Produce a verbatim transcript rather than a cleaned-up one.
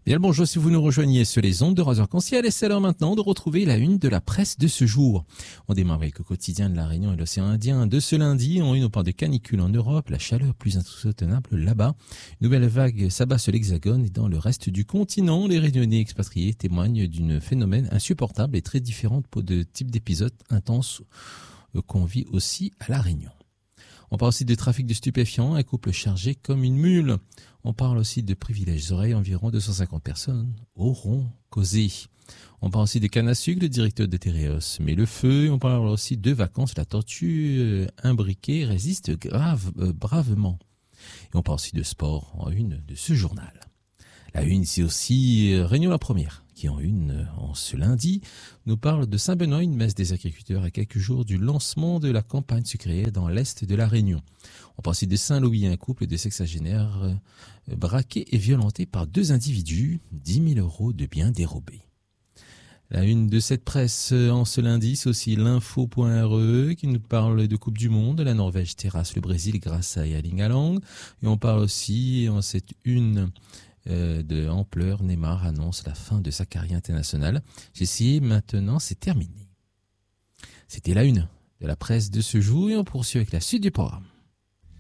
Bien le bonjour si vous nous rejoignez sur les ondes de Radio Arc-en-Ciel et c'est l'heure maintenant de retrouver la une de la presse de ce jour. On démarre avec le quotidien de la Réunion et l'océan Indien de ce lundi. En une, on parle de canicule en Europe, la chaleur plus insoutenable là-bas. Nouvelle vague s'abat sur l'Hexagone et dans le reste du continent. Les Réunionnais expatriés témoignent d'un phénomène insupportable et très différent de type d'épisode intense qu'on vit aussi à la Réunion. On parle aussi de trafic de stupéfiants, un couple chargé comme une mule. On parle aussi de privilèges oreilles, environ deux cent cinquante personnes auront causé. On parle aussi de canne à sucre, le directeur de Téréos met le feu. On parle aussi de vacances, la tortue euh, imbriquée résiste grave, euh, bravement. Et on parle aussi de sport en une de ce journal. La une, c'est aussi euh, Réunion la première, qui en une, euh, en ce lundi, nous parle de Saint-Benoît, une messe des agriculteurs à quelques jours du lancement de la campagne sucrière dans l'est de la Réunion. On parle aussi de Saint-Louis, un couple de sexagénaires euh, braqués et violentés par deux individus, dix mille euros de biens dérobés. La une de cette presse en ce lundi, c'est aussi l'info point R E qui nous parle de Coupe du Monde. La Norvège terrasse le Brésil grâce à Erling Haaland. Et on parle aussi en cette une euh, de ampleur, Neymar annonce la fin de sa carrière internationale. J'ai essayé, maintenant c'est terminé. C'était la une de la presse de ce jour et on poursuit avec la suite du programme.